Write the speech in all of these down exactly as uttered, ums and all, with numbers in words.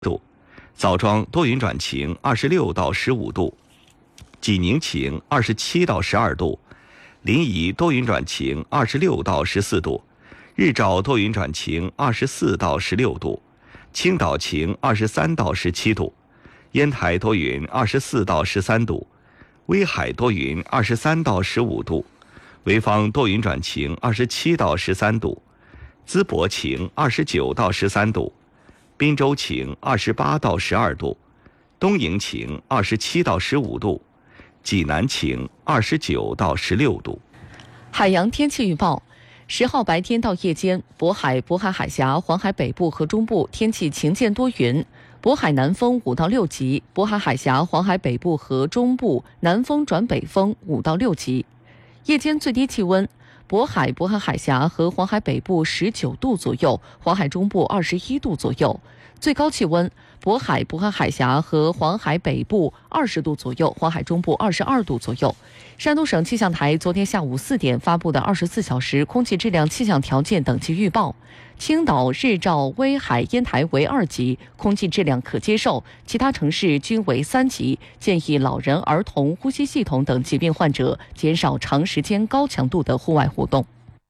度，枣庄多云转晴，二十六到十五度；济宁晴，二十七到十二度；临沂多云转晴，二十六到十四度；日照多云转晴，二十四到十六度；青岛晴，二十三到十七度；烟台多云，二十四到十三度；威海多云，二十三到十五度；潍坊多云转晴，二十七到十三度；淄博晴，二十九到十三度；滨州晴，二十八到十二度；东营晴，二十七到十五度；济南晴，二十九到十六度。 海洋天气预报：十号白天到夜间，渤海、渤海海峡、黄海北部和中部天气晴间多云，渤海南风五到六级，渤海海峡、黄海北部和中部南风转北风五到六级。夜间最低气温，渤海、渤海海峡和黄海北部十九度左右，黄海中部二十一度左右。最高气温，渤海、渤海海峡和黄海北部二十度左右，黄海中部二十二度左右。山东省气象台昨天下午四点发布的二十四小时空气质量气象条件等级预报：青岛、日照、威海、烟台为二级，空气质量可接受；其他城市均为三级，建议老人、儿童、呼吸系统等疾病患者减少长时间高强度的户外活动。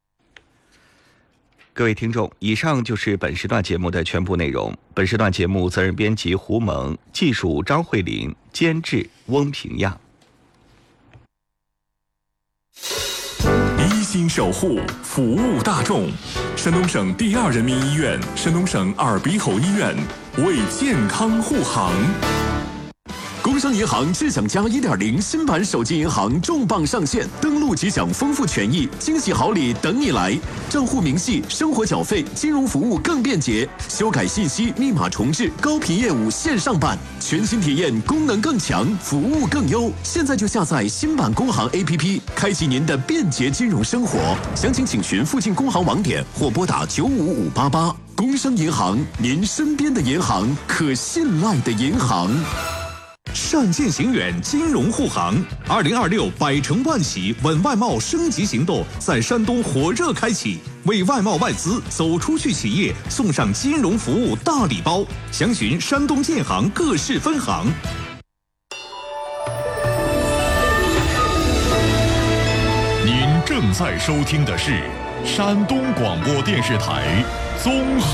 各位听众，以上就是本时段节目的全部内容。本时段节目责任编辑胡蒙，技术张慧林，监制翁平亚。 一心守护，服务大众。山东省第二人民医院、山东省耳鼻喉医院为健康护航。工商银行智享加 一点零 新版手机银行重磅上线，登录即享丰富权益，惊喜好礼等你来！账户明细、生活缴费、金融服务更便捷，修改信息、密码重置、高频业务线上办，全新体验，功能更强，服务更优。现在就下载新版工行 A P P， 开启您的便捷金融生活。详情请询附近工行网点或拨打九五五八八。工商银行，您身边的银行，可信赖的银行。 上线行远，金融护航。二零二六百城万喜稳外贸升级行动在山东火热开启，为外贸外资走出去企业送上金融服务大礼包。详询山东建行各市分行。 您正在收听的是山东广播电视台综合